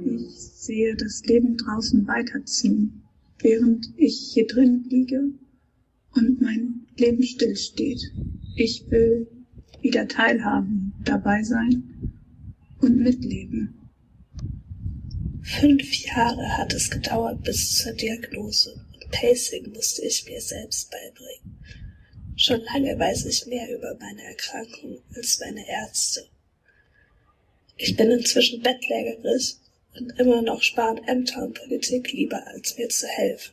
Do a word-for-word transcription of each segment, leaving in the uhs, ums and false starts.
Ich sehe das Leben draußen weiterziehen, während ich hier drin liege und mein Leben stillsteht. Ich will wieder teilhaben, dabei sein und mitleben. Fünf Jahre hat es gedauert bis zur Diagnose und Pacing musste ich mir selbst beibringen. Schon lange weiß ich mehr über meine Erkrankung als meine Ärzte. Ich bin inzwischen bettlägerig und immer noch sparen Ämter und Politik lieber, als mir zu helfen.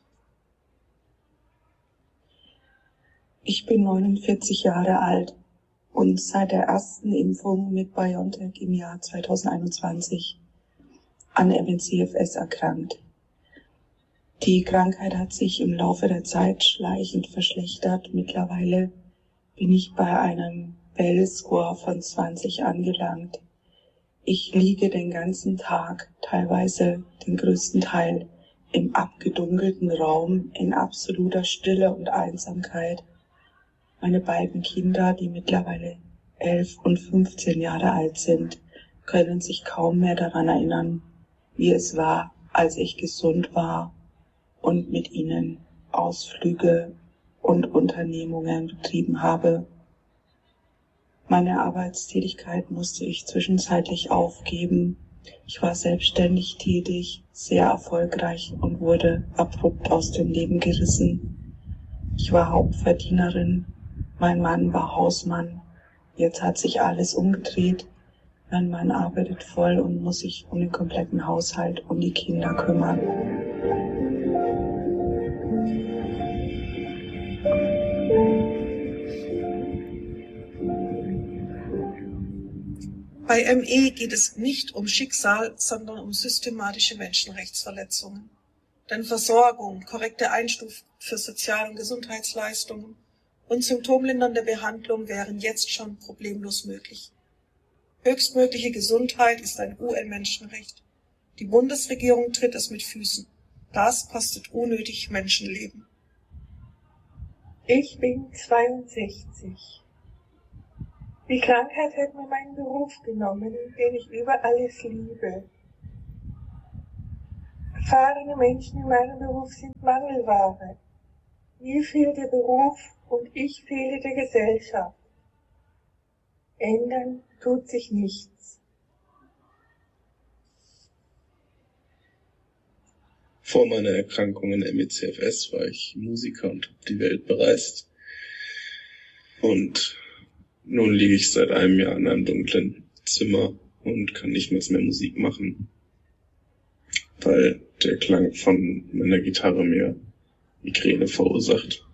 Ich bin neunundvierzig Jahre alt und seit der ersten Impfung mit BioNTech im Jahr zweitausendeinundzwanzig an M E C F S erkrankt. Die Krankheit hat sich im Laufe der Zeit schleichend verschlechtert. Mittlerweile bin ich bei einem Bell-Score von zwanzig angelangt. Ich liege den ganzen Tag, teilweise den größten Teil, im abgedunkelten Raum, in absoluter Stille und Einsamkeit. Meine beiden Kinder, die mittlerweile elf und fünfzehn Jahre alt sind, können sich kaum mehr daran erinnern, wie es war, als ich gesund war und mit ihnen Ausflüge und Unternehmungen betrieben habe. Meine Arbeitstätigkeit musste ich zwischenzeitlich aufgeben. Ich war selbstständig tätig, sehr erfolgreich und wurde abrupt aus dem Leben gerissen. Ich war Hauptverdienerin, mein Mann war Hausmann. Jetzt hat sich alles umgedreht. Mein Mann arbeitet voll und muss sich um den kompletten Haushalt und die Kinder kümmern. Bei M E geht es nicht um Schicksal, sondern um systematische Menschenrechtsverletzungen. Denn Versorgung, korrekte Einstufung für Sozial- und Gesundheitsleistungen und symptomlindernde Behandlung wären jetzt schon problemlos möglich. Höchstmögliche Gesundheit ist ein U N-Menschenrecht. Die Bundesregierung tritt es mit Füßen. Das kostet unnötig Menschenleben. Ich bin zweiundsechzig. Die Krankheit hat mir meinen Beruf genommen, den ich über alles liebe. Erfahrene Menschen in meinem Beruf sind Mangelware. Mir fehlt der Beruf und ich fehle der Gesellschaft. Ändern tut sich nichts. Vor meiner Erkrankung in M E C F S war ich Musiker und habe die Welt bereist. Und nun liege ich seit einem Jahr in einem dunklen Zimmer und kann nicht mehr Musik machen, weil der Klang von meiner Gitarre mir Migräne verursacht.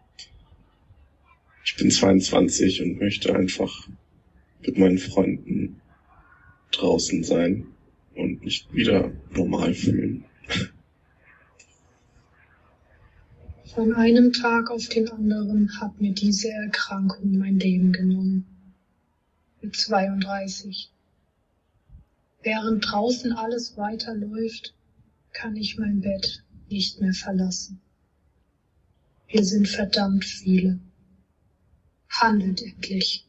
Ich bin zweiundzwanzig und möchte einfach mit meinen Freunden draußen sein und mich wieder normal fühlen. Von einem Tag auf den anderen hat mir diese Erkrankung mein Leben genommen. Mit zweiunddreißig. Während draußen alles weiterläuft, kann ich mein Bett nicht mehr verlassen. Wir sind verdammt viele. Handelt endlich.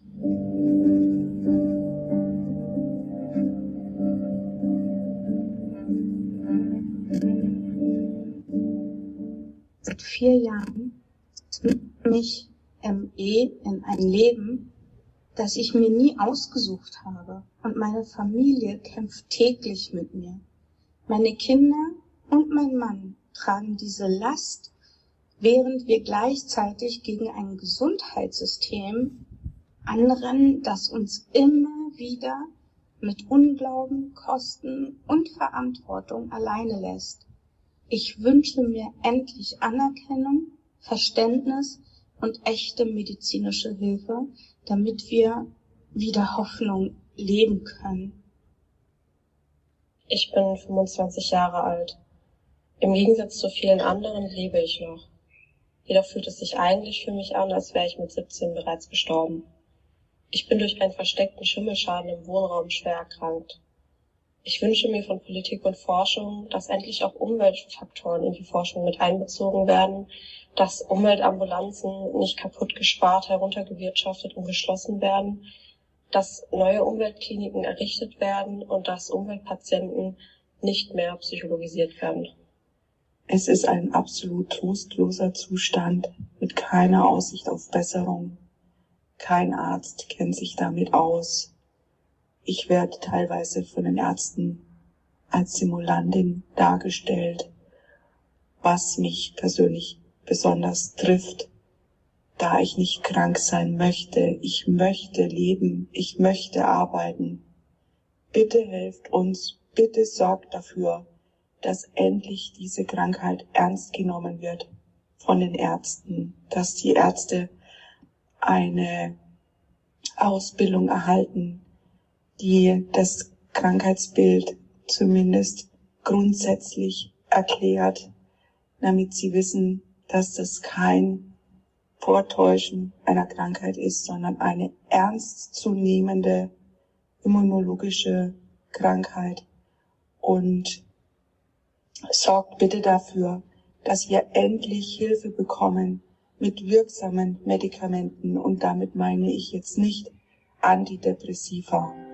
Seit vier Jahren zwingt mich M E in ein Leben, das ich mir nie ausgesucht habe. Und meine Familie kämpft täglich mit mir. Meine Kinder und mein Mann tragen diese Last, während wir gleichzeitig gegen ein Gesundheitssystem anrennen, das uns immer wieder mit Unglauben, Kosten und Verantwortung alleine lässt. Ich wünsche mir endlich Anerkennung, Verständnis und echte medizinische Hilfe, damit wir wieder Hoffnung leben können. Ich bin fünfundzwanzig Jahre alt. Im Gegensatz zu vielen anderen lebe ich noch. Jedoch fühlt es sich eigentlich für mich an, als wäre ich mit siebzehn bereits gestorben. Ich bin durch einen versteckten Schimmelschaden im Wohnraum schwer erkrankt. Ich wünsche mir von Politik und Forschung, dass endlich auch Umweltfaktoren in die Forschung mit einbezogen werden, dass Umweltambulanzen nicht kaputt gespart, heruntergewirtschaftet und geschlossen werden, dass neue Umweltkliniken errichtet werden und dass Umweltpatienten nicht mehr psychologisiert werden. Es ist ein absolut trostloser Zustand mit keiner Aussicht auf Besserung. Kein Arzt kennt sich damit aus. Ich werde teilweise von den Ärzten als Simulantin dargestellt, was mich persönlich besonders trifft, da ich nicht krank sein möchte. Ich möchte leben, ich möchte arbeiten. Bitte helft uns, bitte sorgt dafür, dass endlich diese Krankheit ernst genommen wird von den Ärzten, dass die Ärzte eine Ausbildung erhalten, die das Krankheitsbild zumindest grundsätzlich erklärt, damit sie wissen, dass das kein Vortäuschen einer Krankheit ist, sondern eine ernstzunehmende immunologische Krankheit. Und sorgt bitte dafür, dass wir endlich Hilfe bekommen mit wirksamen Medikamenten. Und damit meine ich jetzt nicht Antidepressiva.